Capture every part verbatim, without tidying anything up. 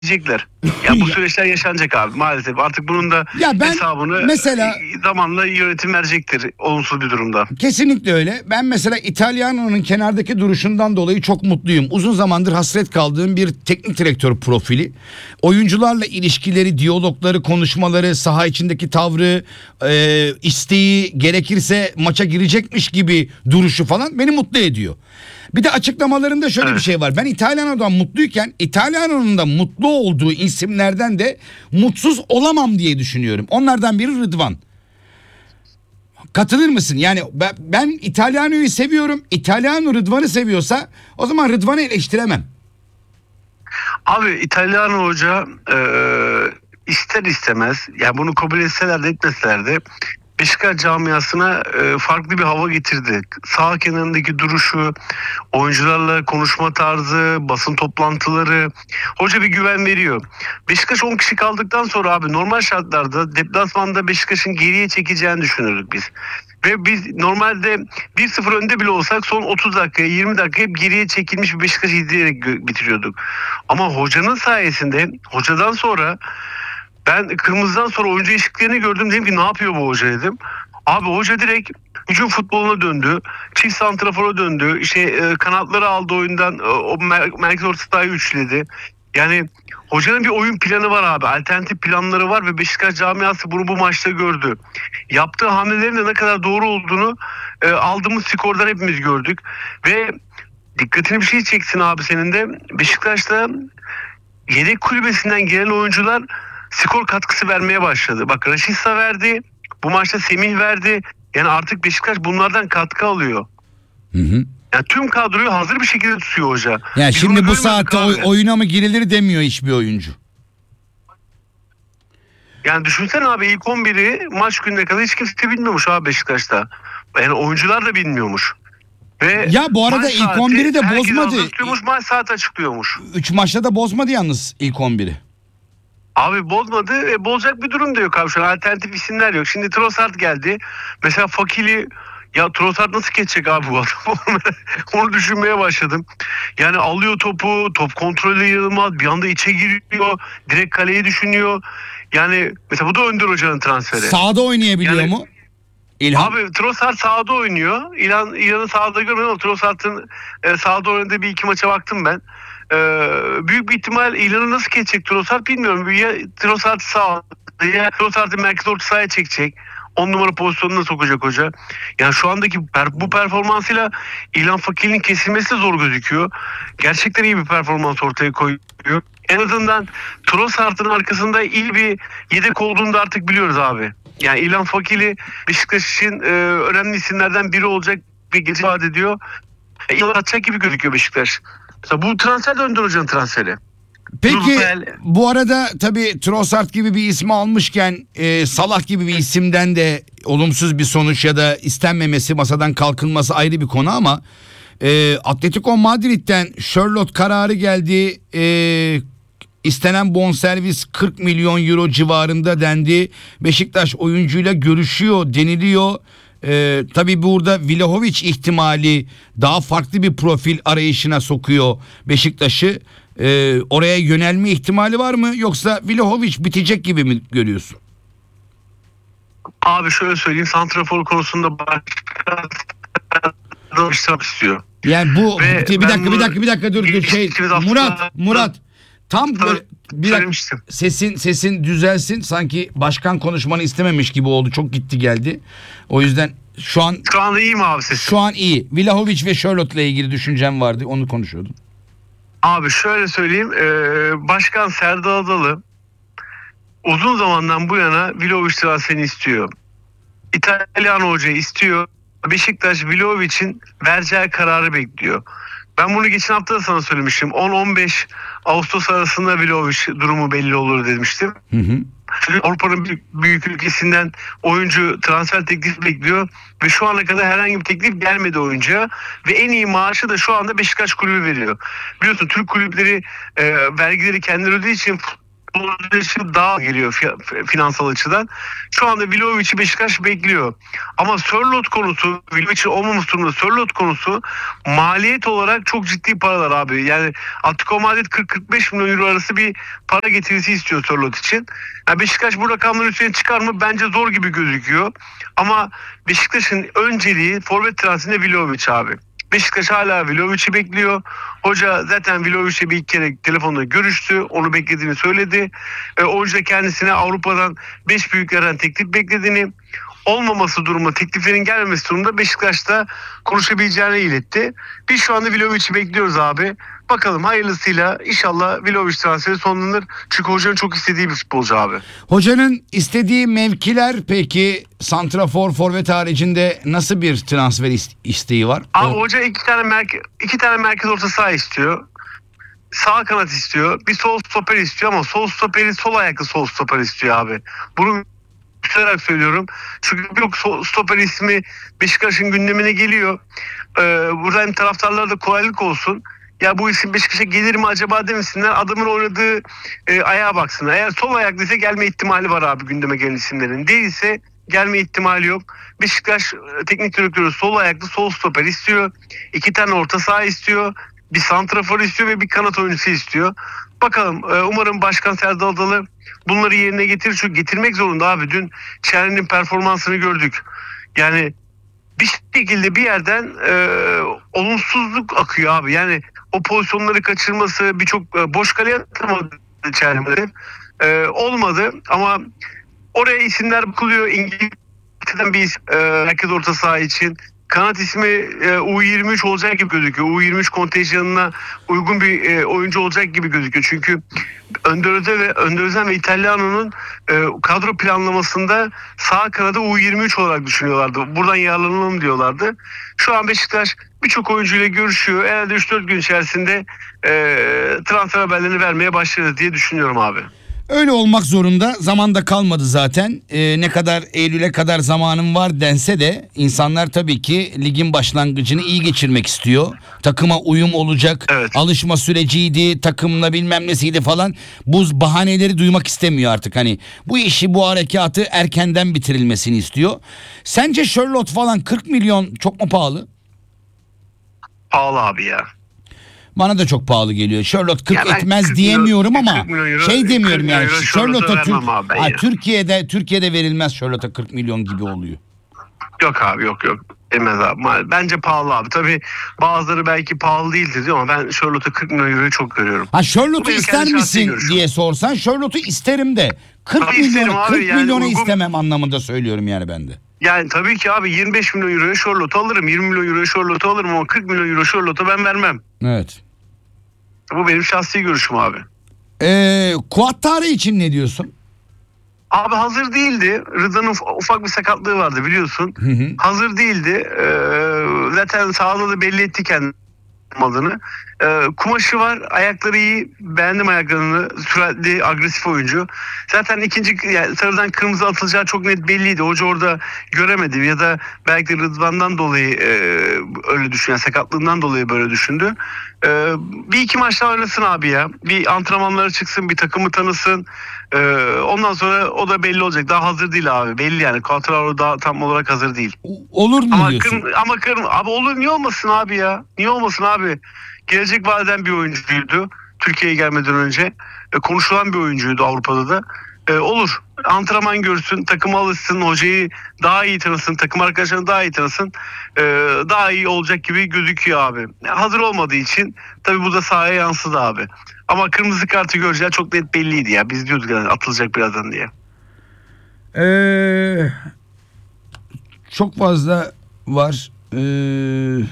diyecekler. Ya bu süreçler yaşanacak abi maalesef. Artık bunun da Ya ben hesabını mesela zamanla yönetim verecektir olumsuz bir durumda. kesinlikle öyle. Ben mesela İtalyano'nun kenardaki duruşundan dolayı çok mutluyum. Uzun zamandır hasret kaldığım bir teknik direktör profili. Oyuncularla ilişkileri, diyalogları, konuşmaları, saha içindeki tavrı, e, isteği, gerekirse maça girecekmiş gibi duruşu falan beni mutlu ediyor. Bir de açıklamalarında şöyle Evet. bir şey var. Ben İtalyano'dan mutluyken İtalyano'nun da mutlu olduğu isimlerden de mutsuz olamam diye düşünüyorum. Onlardan biri Rıdvan. Katılır mısın? Yani ben, ben İtalyano'yu seviyorum. İtalyano Rıdvan'ı seviyorsa o zaman Rıdvan'ı eleştiremem. Abi İtalyan hoca e, ister istemez yani bunu kabul etseler de etmeseler de Beşiktaş camiasına e, farklı bir hava getirdi. Sağ kenarındaki duruşu, oyuncularla konuşma tarzı, basın toplantıları hoca bir güven veriyor. Beşiktaş on kişi kaldıktan sonra abi normal şartlarda deplasmanda Beşiktaş'ın geriye çekeceğini düşünürdük biz. Ve biz normalde bir sıfır önde bile olsak son otuz dakika yirmi dakika hep geriye çekilmiş bir Beşiktaş izleyerek bitiriyorduk. Ama hocanın sayesinde hocadan sonra ben kırmızıdan sonra oyuncu değişikliklerini gördüm. Dedim ki ne yapıyor bu hoca dedim. Abi hoca direkt hücum futboluna döndü. Çift santrafora döndü. İşte e, kanatları aldı oyundan. E, o mer- merkez orta sahayı üçledi. Yani hocanın bir oyun planı var abi. Alternatif planları var ve Beşiktaş camiası bunu bu maçta gördü. Yaptığı hamlelerin de ne kadar doğru olduğunu e, aldığımız skordan hepimiz gördük. Ve dikkatini bir şey çeksin abi senin de. Beşiktaş'ta yedek kulübesinden gelen oyuncular skor katkısı vermeye başladı. Bak Rashica verdi. Bu maçta Semih verdi. Yani artık Beşiktaş bunlardan katkı alıyor. Hı hı. Yani tüm kadroyu hazır bir şekilde tutuyor hoca. Yani Biz şimdi bunu bu görmedik saatte abi. oy- oyuna mı girilir demiyor hiçbir oyuncu. Yani düşünsene abi ilk on biri maç gününe kadar hiç kimse bilmiyormuş abi Beşiktaş'ta. Yani oyuncular da bilmiyormuş. Ve Ya bu arada maç ilk saati on biri de herkes bozmadı. hazır tutuyormuş, maç saati açıklıyormuş. Üç maçta da bozmadı yalnız ilk on biri. Abi bozmadı ve bozacak bir durum da yok abi şu an. Alternatif isimler yok. Şimdi Trossard geldi. Mesela Fakili ya Trossard nasıl geçecek abi bu adam? Onu düşünmeye başladım. Yani alıyor topu, top kontrolü inanılmaz. Bir anda içe giriyor. Direkt kaleyi düşünüyor. Yani mesela bu da Önder Hoca'nın transferi. Sağda oynayabiliyor Yani- mu? İlhan. Abi Trossard sağda oynuyor. İlan İlan'ı sağda görmedim ama Trossard'ın e, sağda oynadığı bir iki maça baktım ben. E, büyük bir ihtimal İlan'ı nasıl geçecek Trossard bilmiyorum. Ya Trossard sağ ya Trossard'ı merkez orta sahaya çekecek. on numara pozisyonuna sokacak hoca. Yani şu andaki per, bu performansıyla İlan Fakir'in kesilmesi de zor gözüküyor. Gerçekten iyi bir performans ortaya koyuyor. En azından Trossard'ın arkasında iyi bir yedek olduğunu da artık biliyoruz abi. Yani İlhan Fakir'i Beşiktaş için e, önemli isimlerden biri olacak bir gece vaat ediyor. E, yıl atacak gibi gözüküyor Beşiktaş. Mesela bu transfer de Önder Hoca'nın transferi. Peki Nurfel- bu arada tabii Trossard gibi bir ismi almışken e, Salah gibi bir isimden de olumsuz bir sonuç ya da istenmemesi, masadan kalkılması ayrı bir konu ama e, Atletico Madrid'den Charlotte kararı geldi. E, istenen bonservis kırk milyon euro civarında dendi. Beşiktaş oyuncuyla görüşüyor deniliyor. Ee, tabii burada Vlahovic ihtimali daha farklı bir profil arayışına sokuyor Beşiktaş'ı. Ee, oraya yönelme ihtimali var mı yoksa Vlahovic bitecek gibi mi görüyorsun? Abi şöyle söyleyeyim, santrafor konusunda başka iştirak istiyor. Yani bu Ve bir ben dakika bir bunu dakika bir dakika dur dur şey geçtiğimiz hafta- Murat Murat tam böyle bir dakika Söylemiştim. sesin sesin düzelsin, sanki başkan konuşmanı istememiş gibi oldu, çok gitti geldi. O yüzden şu an Şu anda iyi mi abi sesim? şu an iyi. Vlahovic ve Charlotte'la ilgili düşüncem vardı, onu konuşuyordum. Abi şöyle söyleyeyim. E, Başkan Serdar Adalı uzun zamandan bu yana Vlahovic transferini istiyor. İtalyan hocayı istiyor. Beşiktaş Vlahovic'in vereceği kararı bekliyor. Ben bunu geçen hafta da sana söylemiştim. on on beş Ağustos arasında Vlahovic durumu belli olur demiştim. Hı hı. Avrupa'nın büyük, büyük ülkesinden oyuncu transfer teklifi bekliyor ve şu ana kadar herhangi bir teklif gelmedi oyuncuya ve en iyi maaşı da şu anda Beşiktaş kulübü veriyor. Biliyorsun Türk kulüpleri e, vergileri kendileri ödediği için futbolcu için daha geliyor fi- finansal açıdan. Şu anda Vlahovic'i Beşiktaş bekliyor. Ama Sörloth konusu, Vlahovic'in olmaması durumunda Sörloth konusu maliyet olarak çok ciddi paralar abi. Yani Atletico Madrid kırk kırk beş milyon euro arası bir para getirisi istiyor Sörloth için. Yani Beşiktaş bu rakamların üstüne çıkar mı? Bence zor gibi gözüküyor. Ama Beşiktaş'ın önceliği forvet transferinde Vlahovic abi. Beşiktaş hala Vlahovic'i bekliyor. Hoca zaten Vlahovic'le bir iki kere telefonda görüştü. Onu beklediğini söyledi. E, oyuncu da kendisine Avrupa'dan beş büyüklerden teklif beklediğini, olmaması durumunda, tekliflerin gelmemesi durumunda Beşiktaş'ta konuşabileceğini iletti. Biz şu anda Vlahovic'i bekliyoruz abi. Bakalım hayırlısıyla inşallah Vlahovic transferi sonlanır. Çünkü hocanın çok istediği bir futbolcu abi. Hocanın istediği mevkiler peki santrafor, forvet haricinde nasıl bir transfer is- isteği var? Abi O- hoca iki tane merkez, iki tane merkez orta saha istiyor. Sağ kanat istiyor. Bir sol stoper istiyor ama sol stoperi sol ayaklı sol stoper istiyor abi. Bunu tutarak söylüyorum. Çünkü yok sol stoper ismi Beşiktaş'ın gündemine geliyor. Ee, buradan taraftarlara da kolaylık olsun. Ya bu isim Beşiktaş'a gelir mi acaba demesinler. Adamın oynadığı e, ayağa baksınlar. Eğer sol ayaklıysa gelme ihtimali var abi gündeme gelen isimlerin. Değilse gelme ihtimali yok. Beşiktaş e, teknik direktörü sol ayaklı sol stoper istiyor. İki tane orta saha istiyor. Bir santrafor istiyor ve bir kanat oyuncusu istiyor. Bakalım e, umarım Başkan Serdal Adalı bunları yerine getirir. Çünkü getirmek zorunda abi. Dün Çerni'nin performansını gördük. Yani bir şekilde bir yerden e, olumsuzluk akıyor abi. Yani o pozisyonları kaçırması, birçok e, boş kaleye atamadı Çerni'de. E, olmadı ama oraya isimler bakılıyor. İngiltere'den bir isim, e, merkez orta saha için. Kanat ismi e, U yirmi üç olacak gibi gözüküyor. U yirmi üç kontenjanına uygun bir e, oyuncu olacak gibi gözüküyor. Çünkü Önder Özen ve Önder Özen ve İtalyano'nun e, kadro planlamasında sağ kanadı U yirmi üç olarak düşünüyorlardı. Buradan yararlanalım diyorlardı. Şu an Beşiktaş birçok oyuncuyla görüşüyor. Herhalde üç dört gün içerisinde e, transfer haberlerini vermeye başladı diye düşünüyorum abi. Öyle olmak zorunda. Zaman da kalmadı zaten. Ee, ne kadar Eylül'e kadar zamanım var dense de insanlar tabii ki ligin başlangıcını iyi geçirmek istiyor. Takıma uyum olacak. Evet. Alışma süreciydi, takımla bilmem nesiydi falan. Bu bahaneleri duymak istemiyor artık. Hani bu işi, bu harekatı erkenden bitirilmesini istiyor. Sence Sherlock falan kırk milyon çok mu pahalı? Pahalı abi ya. Bana da çok pahalı geliyor. Charlotte kırk Ya ben etmez kırk diyemiyorum milyon, ama kırk milyon euro- şey demiyorum kırk yani. milyon euro Charlotte'a Charlotte'a vermem abi ben Ha, ya. Türkiye'de Türkiye'de verilmez Charlotte'a kırk milyon gibi oluyor. Yok abi yok yok. Demez abi. Ma- Bence pahalı abi. Tabii bazıları belki pahalı değildir diyor ama ben Charlotte'a kırk milyon euroyu çok görüyorum. Ha Bu Charlotte'u benim ister kendi şahsi misin görüşüm. diye sorsan Charlotte'u isterim de kırk Tabii isterim milyon abi, kırk yani milyona uygun- istemem anlamında söylüyorum yani ben de. Yani tabii ki abi yirmi beş milyon euroya Charlotte alırım. yirmi milyon euroya Charlotte alırım ama kırk milyon euro Charlotte'a ben vermem. Evet. Bu benim şahsi görüşüm abi. Ee, Kuattari için ne diyorsun? Abi hazır değildi. Rıda'nın uf- ufak bir sakatlığı vardı biliyorsun. Hı hı. Hazır değildi. Ee, zaten sahada da belli etti kendi adını. Ee, kumaşı var. Ayakları iyi. Beğendim ayaklarını. Süratli, agresif oyuncu. Zaten ikinci yani sarıdan kırmızı atılacağı çok net belliydi. Hoca orada göremedi ya da belki de Rıdvan'dan dolayı e, öyle düşünüyor. Yani sakatlığından dolayı böyle düşündü. Ee, bir iki maç daha oynasın abi ya. Bir antrenmanlara çıksın, bir takımı tanısın. Ee, ondan sonra o da belli olacak. Daha hazır değil abi. Belli yani. Cuadrado daha tam olarak hazır değil. O- Olur mu Ama diyorsun? kır, ama kır, abi olur niye olmasın abi ya? Niye olmasın abi? Gelecek vadeden bir oyuncuydu. Türkiye'ye gelmeden önce. E, konuşulan bir oyuncuydu Avrupa'da da. E, olur. Antrenman görsün, takıma alışsın, hocayı daha iyi tanısın, takım arkadaşlarını daha iyi tanısın. E, daha iyi olacak gibi gözüküyor abi. Yani hazır olmadığı için tabii bu da sahaya yansıdı abi. Ama kırmızı kartı göreceği çok net belliydi ya. Biz diyorduk yani atılacak birazdan diye. Ee, çok fazla var. Ee,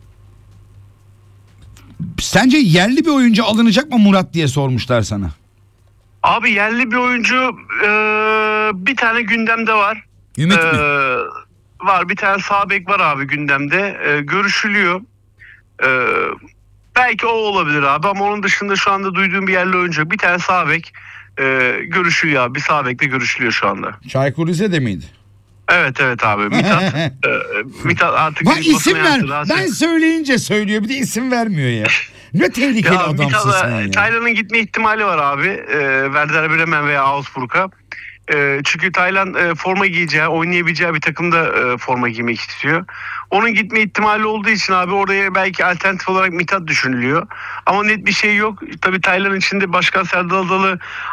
sence yerli bir oyuncu alınacak mı Murat diye sormuşlar sana. Abi yerli bir oyuncu e, bir tane gündemde var. Ümit Ee, mi? var bir tane sağ bek var abi gündemde. Ee, görüşülüyor. Ee, belki o olabilir abi ama onun dışında şu anda duyduğum bir yerli oyuncu yok. Bir tane sağ bek e, görüşülüyor abi. Bir sağ bekle görüşülüyor şu anda. Çaykur Rize'de miydi? Evet evet abi. Mithat, e, Mithat artık Bak basına isim ver. yansıdı. Daha Ben söyleyince söylüyor, bir de isim vermiyor ya. Ne tehlikeli Ya adamsın Mithat'a sen ya. Taylan'ın gitme ihtimali var abi. E, Werder Bremen veya Augsburg'a. E, çünkü Taylan e, forma giyeceği, oynayabileceği bir takımda e, forma giymek istiyor. Onun gitme ihtimali olduğu için abi oraya belki alternatif olarak Mithat düşünülüyor. Ama net bir şey yok. Tabii Taylan içinde Başkan Serdal Adalı